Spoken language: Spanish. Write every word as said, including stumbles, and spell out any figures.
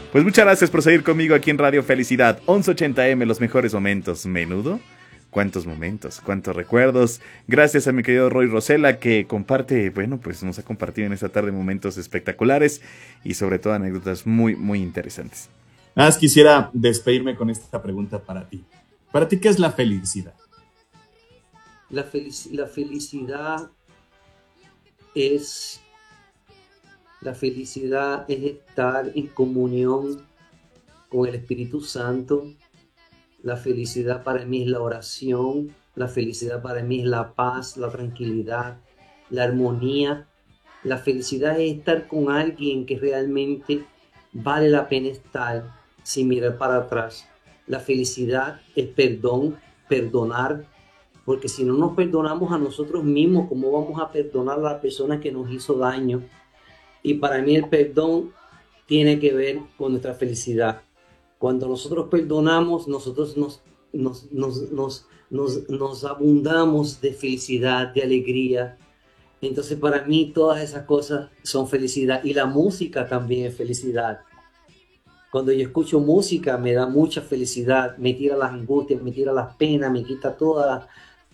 Pues muchas gracias por seguir conmigo aquí en Radio Felicidad once ochenta eme, los mejores momentos. Menudo. Cuántos momentos, cuántos recuerdos. Gracias a mi querido Roy Rosela, que comparte, bueno, pues nos ha compartido en esta tarde momentos espectaculares y sobre todo anécdotas muy, muy interesantes. Nada más quisiera despedirme con esta pregunta para ti. ¿Para ti qué es la felicidad? La, felic- la felicidad es la felicidad es estar en comunión con el Espíritu Santo. La felicidad para mí es la oración, la felicidad para mí es la paz, la tranquilidad, la armonía. La felicidad es estar con alguien que realmente vale la pena estar sin mirar para atrás. La felicidad es perdón, perdonar, porque si no nos perdonamos a nosotros mismos, ¿cómo vamos a perdonar a la persona que nos hizo daño? Y para mí el perdón tiene que ver con nuestra felicidad. Cuando nosotros perdonamos, nosotros nos, nos, nos, nos, nos, nos abundamos de felicidad, de alegría. Entonces para mí todas esas cosas son felicidad. Y la música también es felicidad. Cuando yo escucho música me da mucha felicidad, me tira las angustias, me tira las penas, me quita todas